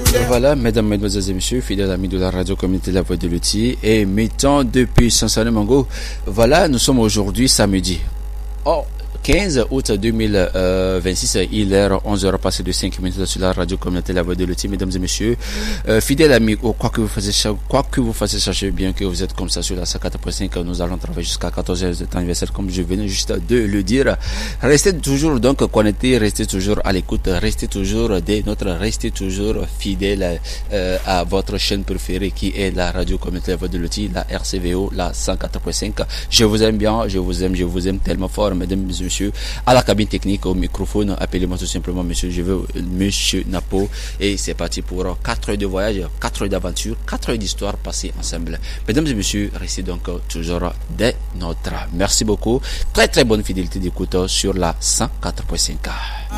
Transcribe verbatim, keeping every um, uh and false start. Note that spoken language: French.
Voilà, mesdames, mesdemoiselles et messieurs, fidèles amis de la radio communauté La Voix de Loti et mettons depuis Sansane Mango. Voilà, nous sommes aujourd'hui samedi. Oh, quinze août deux mille vingt-six, il est onze heures passées de cinq minutes sur la radio communautaire La Voix de Loti, mesdames et messieurs, euh, fidèles amis, oh, quoi que vous fassiez, quoi que vous fassiez, sachez bien que vous êtes comme ça sur la cent quatre point cinq, nous allons travailler jusqu'à quatorze heures de temps anniversaire, comme je venais juste de le dire. Restez toujours donc connectés, restez toujours à l'écoute, restez toujours des nôtres, restez toujours fidèles euh, à votre chaîne préférée qui est la radio communautaire La Voix de Loti, la R C V O, la cent quatre point cinq. Je vous aime bien, je vous aime, je vous aime tellement fort, mesdames et messieurs. À la cabine technique, au microphone, appelez-moi tout simplement monsieur, je veux monsieur Napo, et c'est parti pour quatre heures de voyage, quatre heures d'aventure, quatre heures d'histoire passées ensemble. Mesdames et messieurs, restez donc toujours des nôtres. Merci beaucoup. Très très bonne fidélité d'écoute sur la cent quatre point cinq.